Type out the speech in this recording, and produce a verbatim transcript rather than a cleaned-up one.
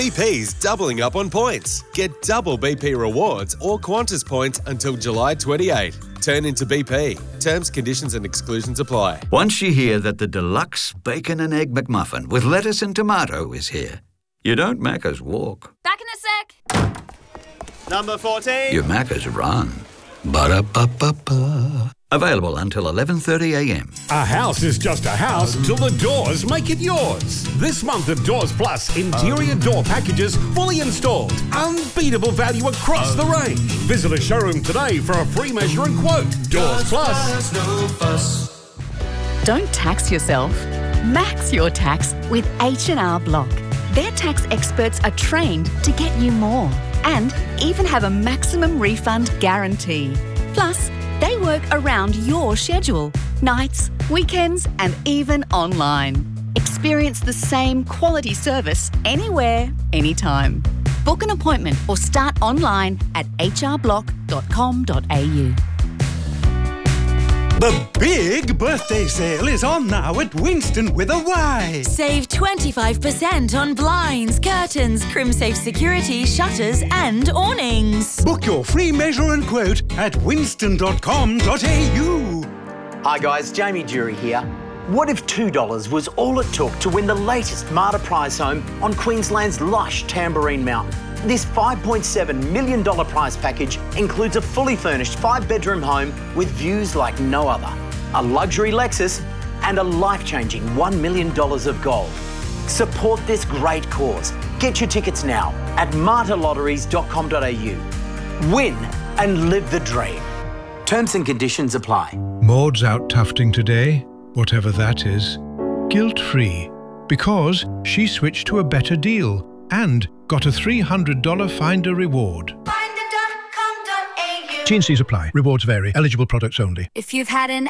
B P's doubling up on points. Get double B P rewards or Qantas points until July twenty-eighth. Turn into B P. Terms, conditions and exclusions apply. Once you hear that the deluxe bacon and egg McMuffin with lettuce and tomato is here, you don't Macca's walk. Back in a sec. Number fourteen. You Macca's run. Ba-da-ba-ba-ba. Available until eleven thirty a m. A house is just a house till the doors make it yours. This month of Doors Plus interior door packages fully installed. Unbeatable value across the range. Visit a showroom today for a free measure and quote. Doors Plus. No fuss. Don't tax yourself. Max your tax with H and R Block. Their tax experts are trained to get you more and even have a maximum refund guarantee. Plus, they work around your schedule, nights, weekends, and even online. Experience the same quality service anywhere, anytime. Book an appointment or start online at h r block dot com dot a u. The big birthday sale is on now at Winston with a Y. Save twenty-five percent on blinds, curtains, CrimSafe security, shutters and awnings. Book your free measure and quote at winston dot com dot a u. Hi guys, Jamie Jury here. What if two dollars was all it took to win the latest Marta prize home on Queensland's lush Tamborine Mountain? This five point seven million dollars prize package includes a fully furnished five-bedroom home with views like no other, a luxury Lexus, and a life-changing one million dollars of gold. Support this great cause. Get your tickets now at marta lotteries dot com dot a u. Win and live the dream. Terms and conditions apply. Maud's out tufting today, whatever that is, guilt-free, because she switched to a better deal and got a three hundred dollars Finder reward. Finder dot com dot a u. T and C's apply. Rewards vary. Eligible products only. If you've had an